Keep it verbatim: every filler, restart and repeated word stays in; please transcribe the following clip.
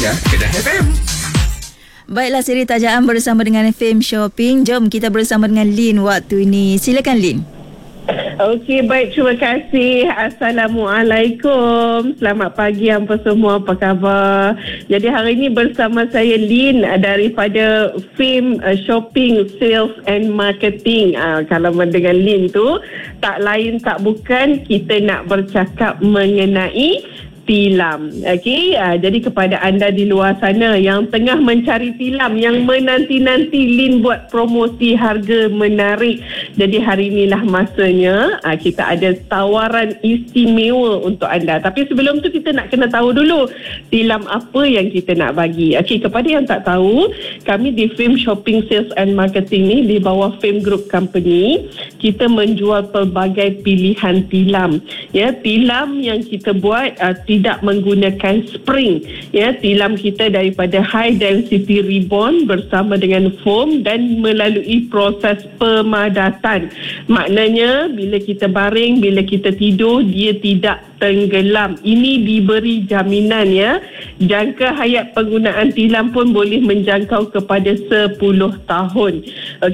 Ya, Kedah F M. Baiklah, siri tajaan bersama dengan Fame Shopping. Jom kita bersama dengan Lin waktu ini. Silakan Lin. Okey, baik, terima kasih. Assalamualaikum. Selamat pagi apa semua, apa khabar? Jadi hari ini bersama saya Lin daripada Fame uh, Shopping Sales and Marketing. Uh, kalau mendengar Lin tu, tak lain tak bukan kita nak bercakap mengenai tilam. Okey, uh, jadi kepada anda di luar sana yang tengah mencari tilam, yang menanti-nanti Lin buat promosi harga menarik. Jadi hari inilah masanya uh, kita ada tawaran istimewa untuk anda. Tapi sebelum tu kita nak kena tahu dulu tilam apa yang kita nak bagi. Okey, kepada yang tak tahu, kami di Fame Shopping Sales and Marketing ni di bawah Fame Group Company, kita menjual pelbagai pilihan tilam. Ya, tilam yang kita buat uh, tidak menggunakan spring. Ya, tilam kita daripada high density ribbon bersama dengan foam dan melalui proses pemadatan. Maknanya bila kita baring, bila kita tidur, dia tidak tenggelam. Ini diberi jaminan, ya. Jangka hayat penggunaan tilam pun boleh menjangkau kepada sepuluh tahun.